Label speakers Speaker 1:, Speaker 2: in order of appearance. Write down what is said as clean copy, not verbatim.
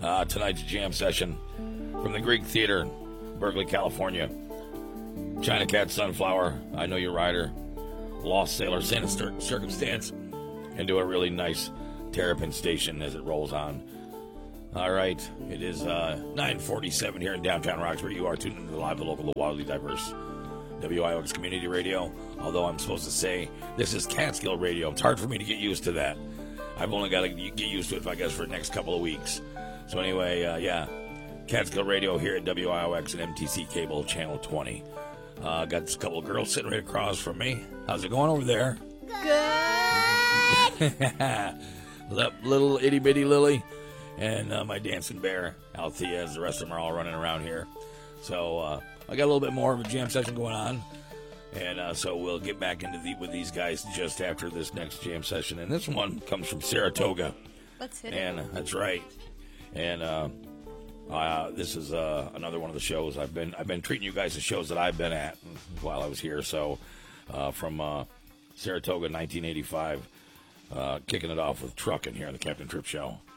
Speaker 1: Tonight's jam session from the Greek Theater, Berkeley, California. China Cat, Sunflower, I Know Your Rider, Lost Sailor, Sinister Circumstance, and do a really nice Terrapin Station as it rolls on. All right, it is 9:47 here in downtown Roxbury. You are tuned into the live, the local, the wildly diverse WIOX Community Radio. Although I'm supposed to say this is Catskill Radio. It's hard for me to get used to that. I've only got to get used to it, I guess, for the next couple of weeks. So anyway, Catskill Radio here at WIOX and MTC Cable Channel 20. Got a couple of girls sitting right across from me. How's it going over there?
Speaker 2: Good.
Speaker 1: Little itty bitty Lily and my dancing bear Althea, as the rest of them are all running around here. So I got a little bit more of a jam session going on, and so we'll get back into with these guys just after this next jam session. And this one comes from Saratoga.
Speaker 2: Let's hit it.
Speaker 1: And that's right. And this is another one of the shows I've been treating you guys to shows that I've been at while I was here. So from Saratoga, 1985, kicking it off with Truckin' here on the Captain Tripp Show.